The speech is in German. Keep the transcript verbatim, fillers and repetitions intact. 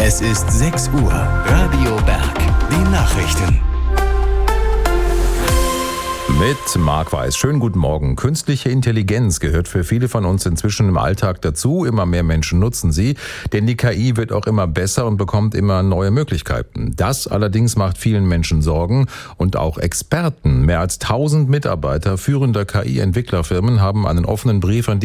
Es ist sechs Uhr. Radio Berg. Die Nachrichten. Mit Marc Weiß. Schönen guten Morgen. Künstliche Intelligenz gehört für viele von uns inzwischen im Alltag dazu. Immer mehr Menschen nutzen sie, denn die K I wird auch immer besser und bekommt immer neue Möglichkeiten. Das allerdings macht vielen Menschen Sorgen und auch Experten. Mehr als tausend Mitarbeiter führender K I-Entwicklerfirmen haben einen offenen Brief an die